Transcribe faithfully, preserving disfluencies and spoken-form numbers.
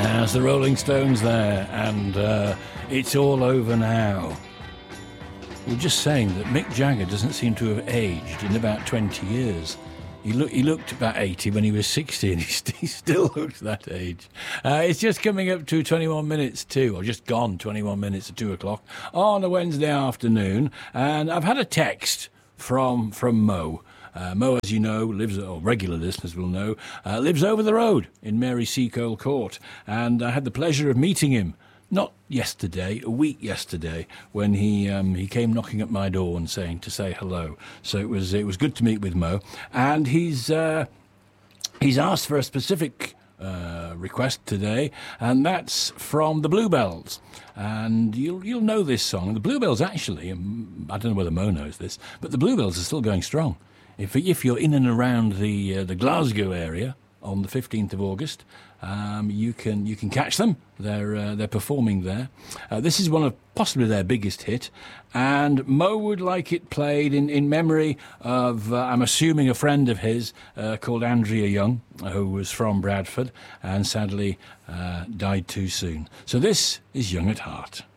There's the Rolling Stones there, and uh, it's all over now. We're just saying that Mick Jagger doesn't seem to have aged in about twenty years. He, look, he looked about eighty when he was sixty, and he, st- he still looks that age. Uh, it's just coming up to twenty-one minutes to, or just gone twenty-one minutes to two o'clock on a Wednesday afternoon. And I've had a text from from Mo. Uh, Mo, as you know, lives, or regular listeners will know, uh, lives over the road in Mary Seacole Court. And I had the pleasure of meeting him, not yesterday, a week yesterday, when he um, he came knocking at my door and saying to say hello. So it was it was good to meet with Mo. And he's uh, he's asked for a specific uh, request today, and that's from the Bluebells. And you'll you'll know this song. The Bluebells actually, um, I don't know whether Mo knows this, but the Bluebells are still going strong. If if you're in and around the uh, the Glasgow area on the fifteenth of August, um, you can you can catch them. They're uh, they're performing there. Uh, this is one of possibly their biggest hit, and Mo would like it played in, in memory of uh, I'm assuming a friend of his uh, called Andrea Young, who was from Bradford and sadly uh, died too soon. So this is Young at Heart.